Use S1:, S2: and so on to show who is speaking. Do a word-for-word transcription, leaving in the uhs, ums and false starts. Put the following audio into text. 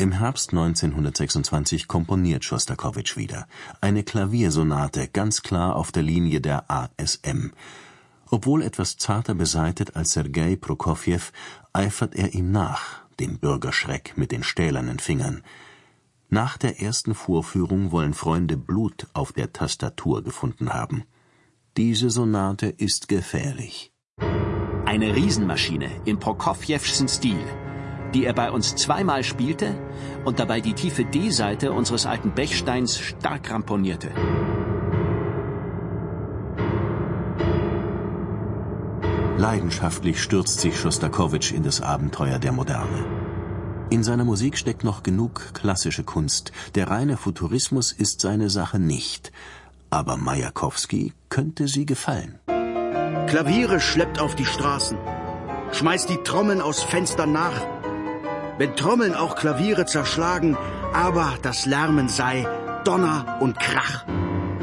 S1: Im Herbst neunzehnhundertsechsundzwanzig komponiert Schostakowitsch wieder. Eine Klaviersonate, ganz klar auf der Linie der A S M. Obwohl etwas zarter beseitet als Sergei Prokofjew, eifert er ihm nach, dem Bürgerschreck mit den stählernen Fingern. Nach der ersten Vorführung wollen Freunde Blut auf der Tastatur gefunden haben. Diese Sonate ist gefährlich.
S2: Eine Riesenmaschine im Prokofjewschen Stil, die er bei uns zweimal spielte und dabei die tiefe D-Seite unseres alten Bechsteins stark ramponierte.
S1: Leidenschaftlich stürzt sich Schostakowitsch in das Abenteuer der Moderne. In seiner Musik steckt noch genug klassische Kunst. Der reine Futurismus ist seine Sache nicht. Aber Majakowski könnte sie gefallen.
S3: Klaviere schleppt auf die Straßen, schmeißt die Trommeln aus Fenstern nach. Wenn Trommeln auch Klaviere zerschlagen, aber das Lärmen sei Donner und Krach.